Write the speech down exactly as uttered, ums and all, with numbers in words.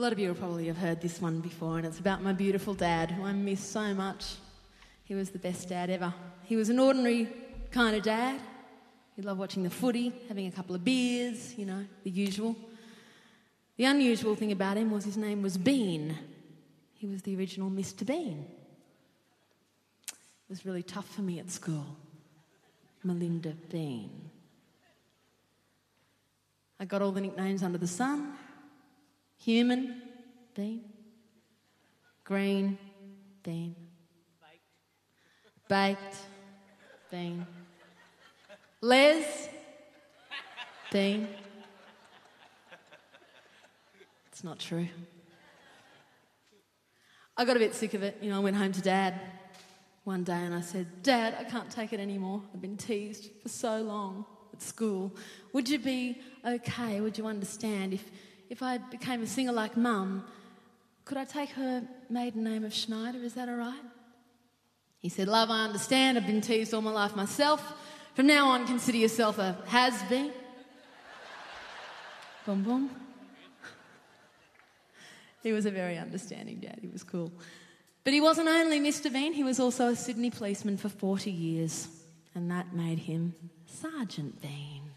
lot of you will probably have heard this one before, and it's about my beautiful dad, who I miss so much. He was the best dad ever. He was an ordinary kind of dad. He loved watching the footy, having a couple of beers, you know, the usual. The unusual thing about him was his name was Bean. He was the original Mister Bean. It was really tough for me at school. Melinda Bean. I got all the nicknames under the sun. Human, Bean. Green, Bean. Baked, Baked Bean. Les, Bean. It's not true. I got a bit sick of it. You know, I went home to Dad one day and I said, Dad, I can't take it anymore. I've been teased for so long at school. Would you be okay, would you understand if, if I became a singer like Mum, could I take her maiden name of Schneider? Is that all right? He said, Love, I understand. I've been teased all my life myself. From now on, consider yourself a has-been. Boom, boom. He was a very understanding dad. He was cool. But he wasn't only Mister Bean, he was also a Sydney policeman for forty years. And that made him Sergeant Bean.